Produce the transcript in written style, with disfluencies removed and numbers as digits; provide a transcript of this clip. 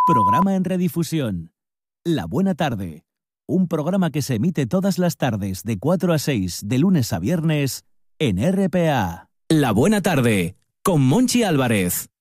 Programa en redifusión. La Buena Tarde. Un programa que se emite todas las tardes de 4 a 6 de lunes a viernes en RPA. La Buena Tarde con Monchi Álvarez.